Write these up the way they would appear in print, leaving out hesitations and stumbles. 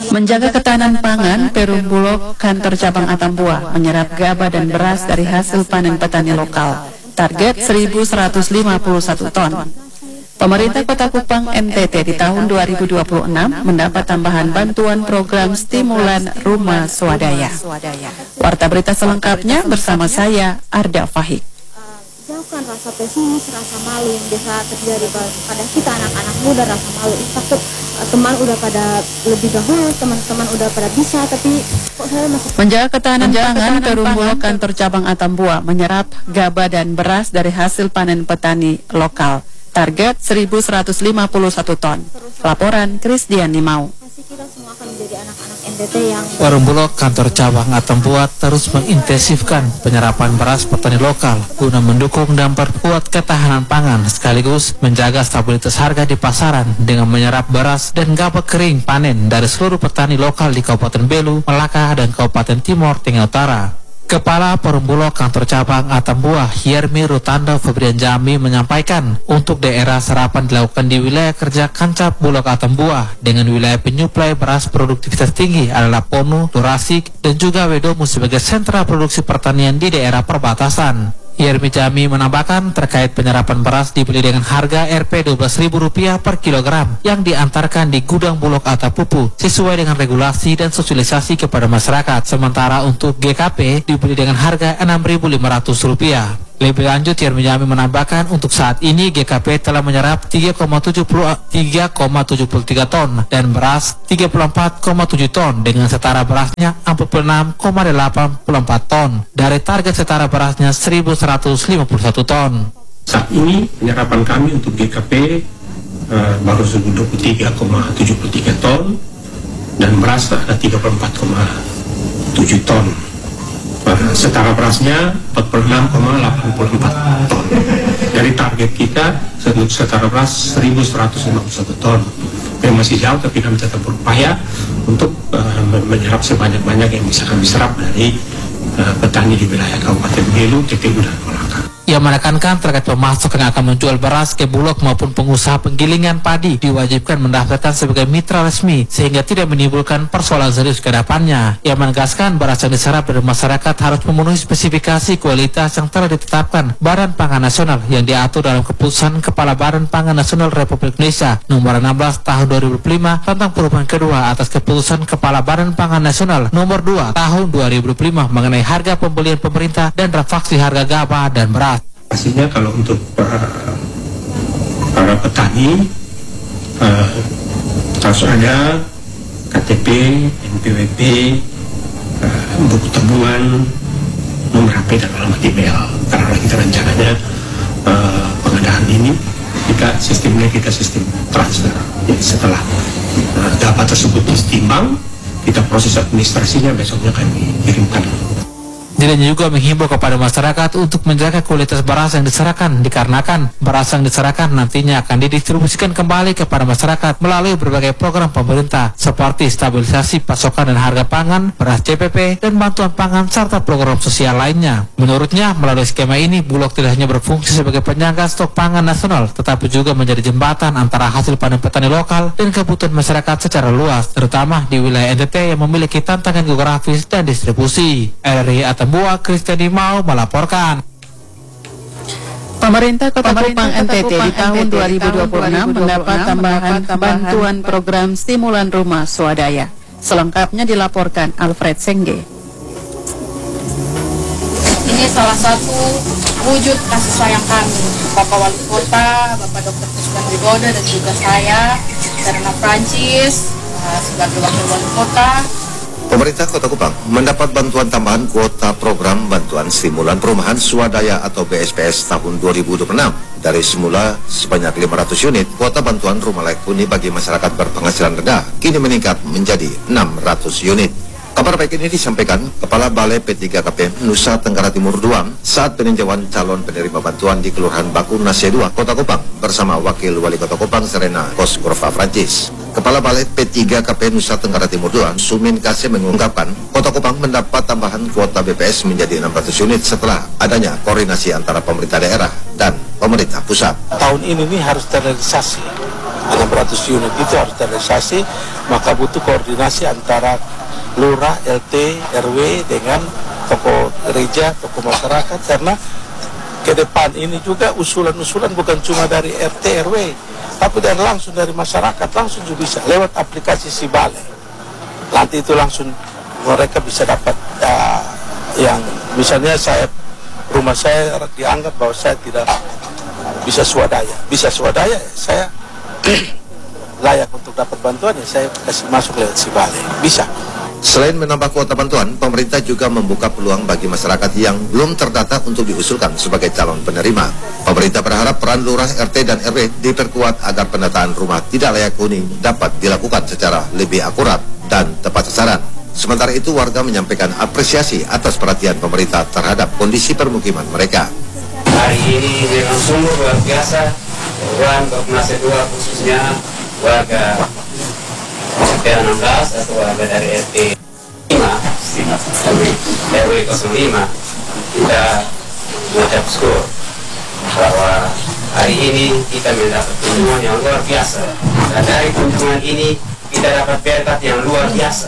Menjaga ketahanan pangan, Perum Bulog kantor cabang Atambua menyerap gabah dan beras dari hasil panen petani lokal. Target 1.151 ton. Pemerintah Kota Kupang NTT di tahun 2026 mendapat tambahan bantuan program stimulan rumah swadaya. Warta berita selengkapnya bersama saya, Arda Fahik. Jauhkan rasa pesimis, rasa malu yang biasa terjadi pada kita anak-anak muda, rasa malu. Takut teman udah pada lebih dahulu, teman-teman udah pada bisa, tapi kok saya masih... Menjaga ketahanan pangan, Perum Bulog kantor cabang Atambua menyerap gabah dan beras dari hasil panen petani lokal. Target 1.151 ton. Laporan Krisdian Nimau. Kita semua akan menjadi anak-anak NTT yang... Perum Bulog kantor cabang Atambua terus mengintensifkan penyerapan beras petani lokal guna mendukung dan memperkuat ketahanan pangan sekaligus menjaga stabilitas harga di pasaran dengan menyerap beras dan gabah kering panen dari seluruh petani lokal di Kabupaten Belu, Melaka, dan Kabupaten Timor Tengah Utara. Kepala Perum Bulog kantor cabang Atambua, Yermi Rutando Febrian Jami menyampaikan untuk daerah serapan dilakukan di wilayah kerja Kancap Bulog Atambua dengan wilayah penyuplai beras produktivitas tinggi adalah Ponu, Turasik, dan juga Wedomu sebagai sentra produksi pertanian di daerah perbatasan. Yermi Jami menambahkan terkait penyerapan beras dibeli dengan harga Rp 12.000 per kilogram yang diantarkan di gudang Bulog Atapupu sesuai dengan regulasi dan sosialisasi kepada masyarakat. Sementara untuk GKP dibeli dengan harga Rp6.500. Lebih lanjut, Yermi Jami menambahkan untuk saat ini GKP telah menyerap 3,73 ton dan beras 34,7 ton dengan setara berasnya 46,84 ton dari target setara berasnya 1.151 ton. Saat ini penyerapan kami untuk GKP baru 23,73 ton dan beras ada 34,7 ton. Setara berasnya 46,84 ton. Dari target kita setara beras 1.151 ton. Yang masih jauh, tapi kami tetap berupaya untuk menyerap sebanyak-banyak yang bisa kami serap dari petani di wilayah Kabupaten Belu, Tetegu, dan Melaka. Ia menekankan terkait pemasok yang akan menjual beras ke Bulog maupun pengusaha penggilingan padi diwajibkan mendaftarkan sebagai mitra resmi sehingga tidak menimbulkan persoalan serius ke depannya. Ia menegaskan beras yang diserap dari masyarakat harus memenuhi spesifikasi kualitas yang telah ditetapkan Badan Pangan Nasional yang diatur dalam Keputusan Kepala Badan Pangan Nasional Republik Indonesia Nomor 16 Tahun 2005 tentang perubahan kedua atas Keputusan Kepala Badan Pangan Nasional Nomor 2 Tahun 2005 mengenai harga pembelian pemerintah dan refaksi harga gabah dan beras. Pastinya kalau untuk para petani harus ada KTP, NPWP, buku tabungan, nomor HP dan alamat email. Karena kita rencananya pengadaan ini kita sistem transfer. Jadi setelah data tersebut ditimbang, kita proses administrasinya besoknya kami kirimkan. Dirinya juga menghimbau kepada masyarakat untuk menjaga kualitas beras yang diserahkan dikarenakan beras yang diserahkan nantinya akan didistribusikan kembali kepada masyarakat melalui berbagai program pemerintah seperti stabilisasi pasokan dan harga pangan, beras CPP, dan bantuan pangan serta program sosial lainnya. Menurutnya, melalui skema ini Bulog tidak hanya berfungsi sebagai penyangga stok pangan nasional tetapi juga menjadi jembatan antara hasil panen petani lokal dan kebutuhan masyarakat secara luas, terutama di wilayah NTT yang memiliki tantangan geografis dan distribusi. RRI Atambua, Krisdian Nimau melaporkan. Pemerintah Kota Kupang NTT di tahun 2026 mendapat tambahan bantuan program stimulan rumah swadaya. Selengkapnya dilaporkan Alfred Sengge. Ini salah satu wujud kasih sayang kami, Bapak Wali Kota, Bapak Dr. Kusman Wigoda, dan juga saya, Serena Prancis, sebagai Wakil Wali Kota. Pemerintah Kota Kupang mendapat bantuan tambahan kuota program bantuan stimulan perumahan swadaya atau BSPS tahun 2026. Dari semula sebanyak 500 unit, kuota bantuan rumah layak huni bagi masyarakat berpenghasilan rendah kini meningkat menjadi 600 unit. Kabar baik ini disampaikan Kepala Balai P3KP Nusa Tenggara Timur II saat peninjauan calon penerima bantuan di Kelurahan Baku Nase 2, Kota Kupang bersama Wakil Wali Kota Kupang Serena Koskurva Prancis. Kepala Balai P3KP Nusa Tenggara Timur II, Sumin Kase mengungkapkan Kota Kupang mendapat tambahan kuota BPS menjadi 600 unit setelah adanya koordinasi antara pemerintah daerah dan pemerintah pusat. Tahun ini harus terrealisasi 600 unit itu harus terrealisasi maka butuh koordinasi antara lurah, LT, RW dengan tokoh gereja, tokoh masyarakat, karena ke depan ini juga usulan-usulan bukan cuma dari RT, RW, tapi dan langsung dari masyarakat, langsung juga bisa lewat aplikasi Sibale. Nanti itu langsung mereka bisa dapat yang misalnya rumah saya dianggap bahwa saya tidak bisa swadaya, saya layak untuk dapat bantuan, ya saya kasih masuk lewat Sibale, bisa. Selain menambah kuota bantuan, pemerintah juga membuka peluang bagi masyarakat yang belum terdata untuk diusulkan sebagai calon penerima. Pemerintah berharap peran lurah, RT, dan RW diperkuat agar penataan rumah tidak layak huni dapat dilakukan secara lebih akurat dan tepat sasaran. Sementara itu, warga menyampaikan apresiasi atas perhatian pemerintah terhadap kondisi permukiman mereka. Hari ini memang sungguh luar biasa, warga kedua khususnya warga RT 16 atau warga dari RT 5 RW 05, kita mengucap syukur bahwa hari ini kita mendapat kunjungan yang luar biasa, dan dari kunjungan ini kita dapat berkat yang luar biasa.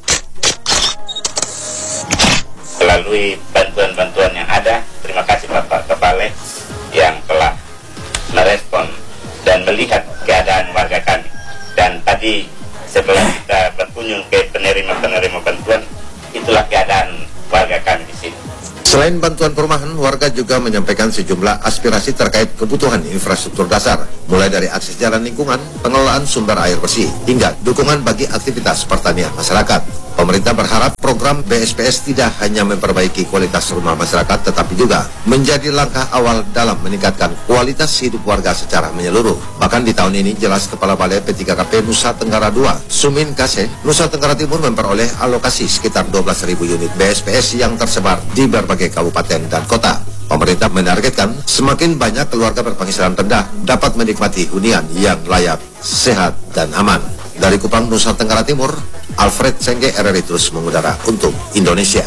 Melalui bantuan-bantuan yang ada, terima kasih Bapak Kepala yang telah merespon dan melihat keadaan warga kami. Dan tadi setelah kita berkunjung ke penerima-penerima bantuan, itulah keadaan warga kami di sini. Selain bantuan perumahan, warga juga menyampaikan sejumlah aspirasi terkait kebutuhan infrastruktur dasar, mulai dari akses jalan lingkungan, pengelolaan sumber air bersih, hingga dukungan bagi aktivitas pertanian masyarakat. Pemerintah berharap program BSPS tidak hanya memperbaiki kualitas rumah masyarakat, tetapi juga menjadi langkah awal dalam meningkatkan kualitas hidup warga secara menyeluruh. Bahkan di tahun ini, jelas Kepala Balai P3KP Nusa Tenggara II, Sumin Kase, Nusa Tenggara Timur memperoleh alokasi sekitar 12.000 unit BSPS yang tersebar di berbagai kabupaten dan kota. Pemerintah menargetkan semakin banyak keluarga berpenghasilan rendah dapat menikmati hunian yang layak, sehat, dan aman. Dari Kupang, Nusa Tenggara Timur, Alfred Sengge, RRI terus mengudara untuk Indonesia.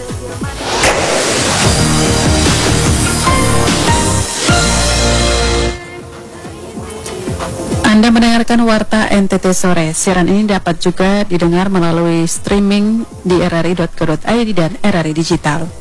Anda mendengarkan Warta NTT Sore. Siaran ini dapat juga didengar melalui streaming di rri.co.id dan RRI Digital.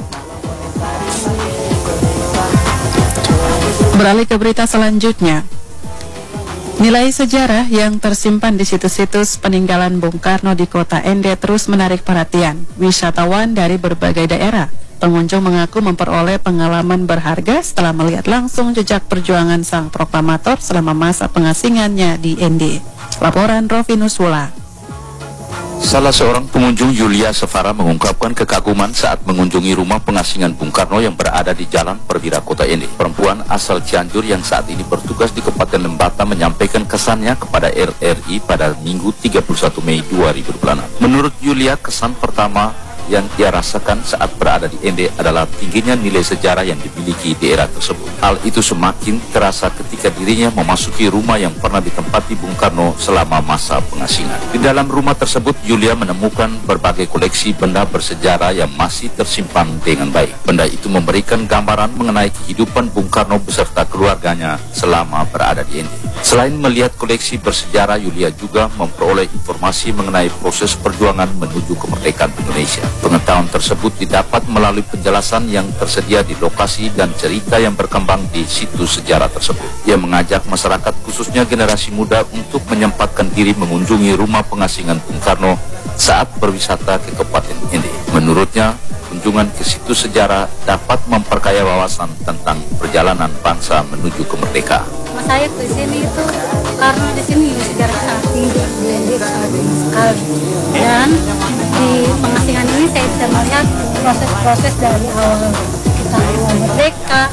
Beralih ke berita selanjutnya. Nilai sejarah yang tersimpan di situs-situs peninggalan Bung Karno di kota Ende terus menarik perhatian wisatawan dari berbagai daerah. Pengunjung mengaku memperoleh pengalaman berharga setelah melihat langsung jejak perjuangan sang proklamator selama masa pengasingannya di Ende. Laporan Rovinus Wula. Salah seorang pengunjung, Yulia Sefara, mengungkapkan kekaguman saat mengunjungi rumah pengasingan Bung Karno yang berada di Jalan Perwira Kota Ende. Perempuan asal Cianjur yang saat ini bertugas di Kabupaten Lembata menyampaikan kesannya kepada RRI pada Minggu 31 Mei 2026. Menurut Yulia, kesan pertama yang ia rasakan saat berada di Ende adalah tingginya nilai sejarah yang dimiliki di era tersebut. Hal itu semakin terasa ketika dirinya memasuki rumah yang pernah ditempati Bung Karno selama masa pengasingan. Di dalam rumah tersebut, Yulia menemukan berbagai koleksi benda bersejarah yang masih tersimpan dengan baik. Benda itu memberikan gambaran mengenai kehidupan Bung Karno beserta keluarganya selama berada di Ende. Selain melihat koleksi bersejarah, Yulia juga memperoleh informasi mengenai proses perjuangan menuju kemerdekaan Indonesia. Pengetahuan tersebut didapat melalui penjelasan yang tersedia di lokasi dan cerita yang berkembang di situs sejarah tersebut. Ia mengajak masyarakat khususnya generasi muda untuk menyempatkan diri mengunjungi rumah pengasingan Bung Karno saat berwisata ke Kabupaten Ende. Menurutnya, kunjungan ke situs sejarah dapat memperkaya wawasan tentang perjalanan bangsa menuju kemerdekaan. Mas saya ke sini itu karena di sini sejarah sangat tinggi, sangat tinggi sekali. Dan di pengasingan ini saya bisa melihat proses-proses dari awal kita merdeka,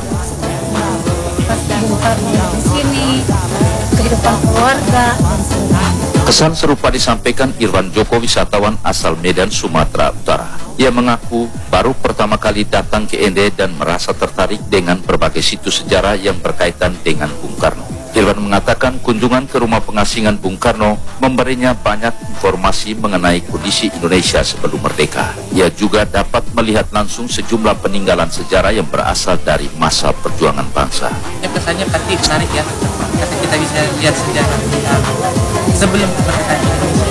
pas Bung Karno di sini, kehidupan keluarga. Kesan serupa disampaikan Irwan Joko, wisatawan asal Medan, Sumatera Utara. Ia mengaku baru pertama kali datang ke Ende dan merasa tertarik dengan berbagai situs sejarah yang berkaitan dengan Bung Karno. Irwan mengatakan kunjungan ke rumah pengasingan Bung Karno memberinya banyak informasi mengenai kondisi Indonesia sebelum merdeka. Ia juga dapat melihat langsung sejumlah peninggalan sejarah yang berasal dari masa perjuangan bangsa. Kesannya pasti menarik ya, karena kita bisa lihat sejarah sebelum kemerdekaan Indonesia.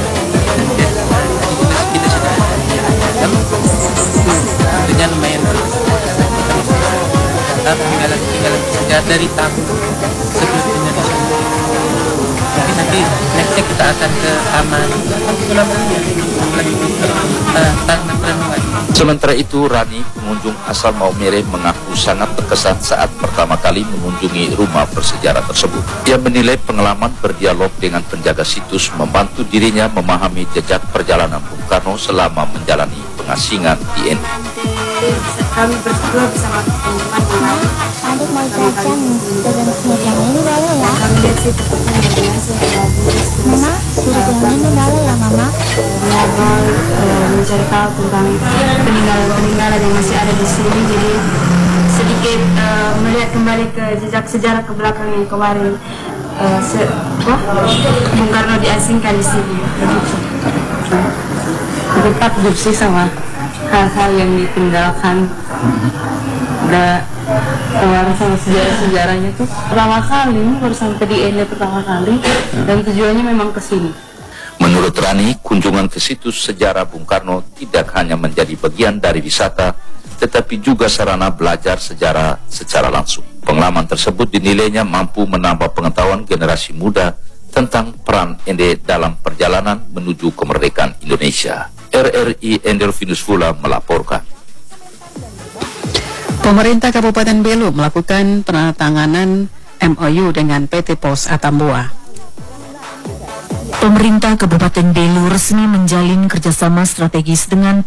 tinggalan sejarah dari tahun sebelumnya. Mungkin nanti nextnya kita akan ke taman Sementara itu, Rani, pengunjung asal Maumere, mengaku sangat terkesan saat pertama kali mengunjungi rumah bersejarah tersebut. Ia menilai pengalaman berdialog dengan penjaga situs membantu dirinya memahami jejak perjalanan Bung Karno selama menjalani pengasingan di NU. Kami berdua bersama teman-teman adik mau jajan yang ini boleh ya? Kami lihat sih Mama, suruh yang ini boleh ya Mama? Ngobrol, mencari tahu tentang peninggalan yang masih ada di sini. Jadi sedikit melihat kembali ke jejak sejarah ke belakang yang kemarin Bung Karno diasingkan di sini. Tetap bersih sama hal-hal yang ditinggalkan. Udah keluar sama sejarah-sejarahnya tuh pertama kali, baru sampai di Ende pertama kali, dan tujuannya memang ke sini. Menurut Rani, kunjungan ke situs sejarah Bung Karno tidak hanya menjadi bagian dari wisata, tetapi juga sarana belajar sejarah secara langsung. Pengalaman tersebut dinilainya mampu menambah pengetahuan generasi muda tentang peran Ende dalam perjalanan menuju kemerdekaan Indonesia. RRI Endelvinus Fula melaporkan. Pemerintah Kabupaten Belu melakukan penandatanganan MOU dengan PT Pos Atambua. Pemerintah Kabupaten Belu resmi menjalin kerjasama strategis dengan